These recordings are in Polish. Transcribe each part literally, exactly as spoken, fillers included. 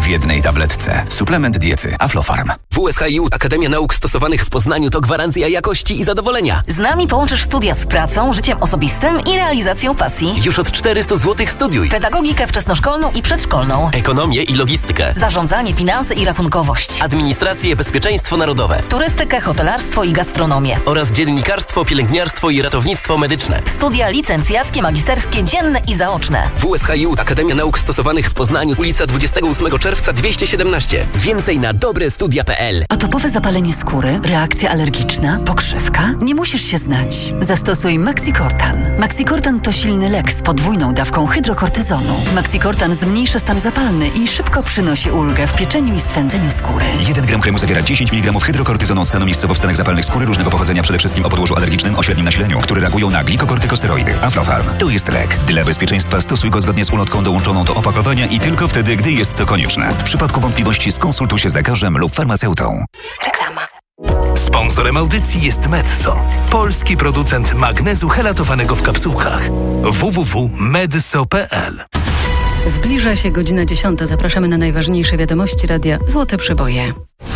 w jednej tabletce. Suplement diety Aflofarm. W S H I U Akademia Nauk Stosowanych w Poznaniu to gwarancja jakości i zadowolenia. Z nami połączysz studia z pracą, życiem osobistym i realizacją pasji. Już od czterysta złotych studiuj. Pedagogikę wczesnoszkolną i przedszkolną. Ekonomię i logistykę. Zarządzanie, finanse i rachunkowość. Administrację, bezpieczeństwo narodowe. Turystykę, hotelarstwo i gastronomię. Oraz dziennikarstwo, pielęgniarstwo i ratownictwo medyczne. Studia licencjackie, magisterskie, dzienne i zaoczne. W S H I U Akademia Nauk Stosowanych w Poznaniu, ulica dwudziestego ósmego czerwca dwieście siedemnaście. Więcej na dobrestudia kropka p l. Atopowe zapalenie skóry, reakcja alergiczna, pokrzywka? Nie musisz się znać. Zastosuj Maxicortan. Maxicortan to silny lek z podwójną dawką hydrokortyzonu. Maxicortan zmniejsza stan zapalny i szybko przynosi ulgę w pieczeniu i swędzeniu skóry. jeden gram kremu zawiera dziesięć miligramów hydrokortyzonu stanowiskowo w stanach zapalnych skóry różnego pochodzenia, przede wszystkim o podłożu alergicznym o średnim nasileniu, które reagują na glikokortykosteroidy. Aflofarm. To jest lek. Dla bezpieczeństwa stosuj go zgodnie z ulotką dołączoną do opakowania i tylko wtedy, gdy jest to konieczne. W przypadku wątpliwości skonsultuj się z lekarzem lub farmaceutą. Reklama. Sponsorem audycji jest Medzo, polski producent magnezu helatowanego w kapsułkach. w w w kropka medso kropka p l. Zbliża się godzina dziesiąta. Zapraszamy na najważniejsze wiadomości Radia Złote Przeboje.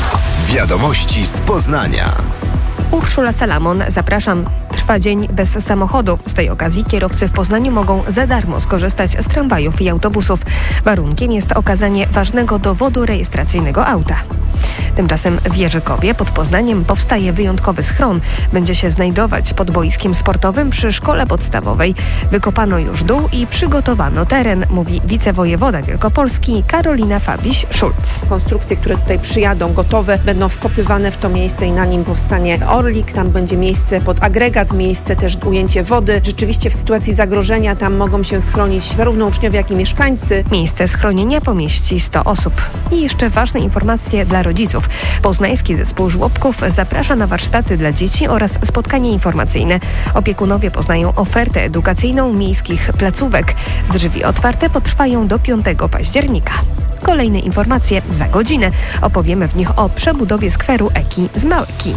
Wiadomości z Poznania. Urszula Salamon, zapraszam. Trwa dzień bez samochodu. Z tej okazji kierowcy w Poznaniu mogą za darmo skorzystać z tramwajów i autobusów. Warunkiem jest okazanie ważnego dowodu rejestracyjnego auta. Tymczasem w Jerzykowie pod Poznaniem powstaje wyjątkowy schron. Będzie się znajdować pod boiskiem sportowym przy szkole podstawowej. Wykopano już dół i przygotowano teren, mówi wicewojewoda Wielkopolski Karolina Fabiś-Szulc. Konstrukcje, które tutaj przyjadą gotowe, będą wkopywane w to miejsce i na nim powstanie orlik. Tam będzie miejsce pod agregat, miejsce też ujęcie wody. Rzeczywiście w sytuacji zagrożenia tam mogą się schronić zarówno uczniowie, jak i mieszkańcy. Miejsce schronienia pomieści sto osób. I jeszcze ważne informacje dla rodziców. Poznański Zespół Żłobków zaprasza na warsztaty dla dzieci oraz spotkanie informacyjne. Opiekunowie poznają ofertę edukacyjną miejskich placówek. Drzwi otwarte potrwają do piątego października. Kolejne informacje za godzinę. Opowiemy w nich o przebudowie skweru Eki z Małeki.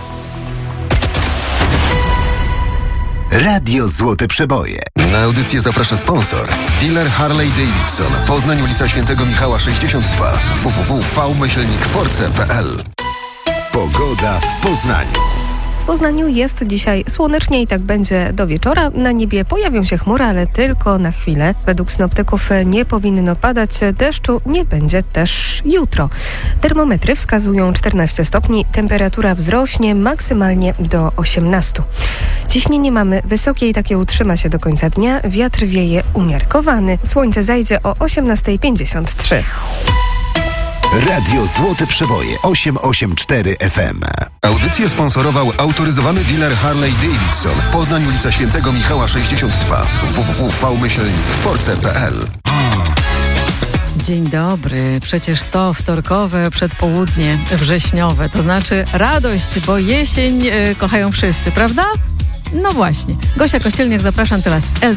Radio Złote Przeboje. Na audycję zaprasza sponsor. Dealer Harley Davidson. Poznań, ulica Świętego Michała sześćdziesiąt dwa. w w w kropka v myślnik force kropka p l. Pogoda w Poznaniu. W Poznaniu jest dzisiaj słonecznie i tak będzie do wieczora. Na niebie pojawią się chmury, ale tylko na chwilę. Według synoptyków nie powinno padać. Deszczu nie będzie też jutro. Termometry wskazują czternaście stopni. Temperatura wzrośnie maksymalnie do osiemnastu. Ciśnienie mamy wysokie i takie utrzyma się do końca dnia. Wiatr wieje umiarkowany. Słońce zajdzie o osiemnasta pięćdziesiąt trzy. Radio Złote Przeboje osiemset osiemdziesiąt cztery F M. Audycję sponsorował autoryzowany dealer Harley Davidson. Poznań, ulica Świętego Michała sześćdziesiąt dwa. w w w kropka v myślnik force kropka p l. Dzień dobry. Przecież to wtorkowe przedpołudnie wrześniowe. To znaczy radość, bo jesień yy, kochają wszyscy, prawda? No właśnie. Gosia Kościelniak, zapraszam teraz.